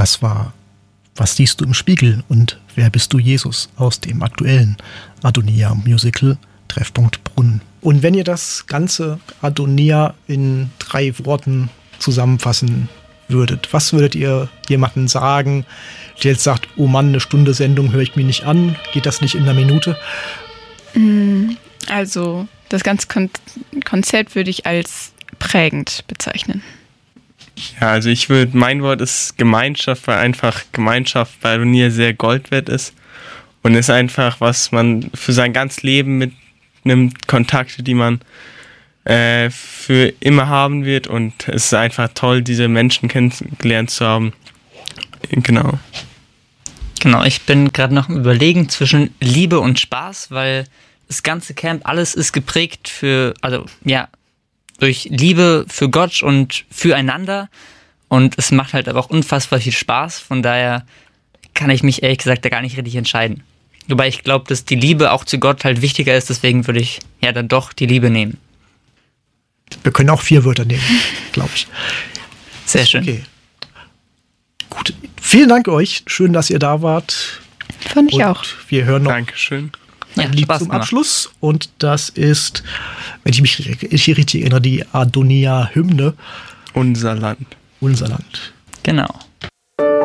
Das war Was siehst du im Spiegel und Wer bist du, Jesus? Aus dem aktuellen Adonia-Musical Treffpunkt Brunnen. Und wenn ihr das ganze Adonia in 3 Worten zusammenfassen würdet, was würdet ihr jemandem sagen, der jetzt sagt, oh Mann, 1 Stunde Sendung höre ich mir nicht an, geht das nicht in 1 Minute? Also das ganze Konzert würde ich als prägend bezeichnen. Ja, also mein Wort ist Gemeinschaft, weil einfach Gemeinschaft bei Adonia sehr Gold wert ist und ist einfach, was man für sein ganzes Leben mitnimmt, Kontakte, die man für immer haben wird, und es ist einfach toll, diese Menschen kennengelernt zu haben. Genau, ich bin gerade noch im Überlegen zwischen Liebe und Spaß, weil das ganze Camp, alles ist geprägt durch Liebe für Gott und füreinander, und es macht halt aber auch unfassbar viel Spaß, von daher kann ich mich ehrlich gesagt da gar nicht richtig entscheiden. Wobei ich glaube, dass die Liebe auch zu Gott halt wichtiger ist, deswegen würde ich ja dann doch die Liebe nehmen. Wir können auch 4 Wörter nehmen, glaube ich. Sehr schön. Okay. Gut, vielen Dank euch, schön, dass ihr da wart. Fand ich auch. Wir hören noch Dankeschön. ein Lied zum Abschluss, und das ist, wenn ich mich richtig erinnere, die Adonia-Hymne. Unser Land. Unser Land. Genau.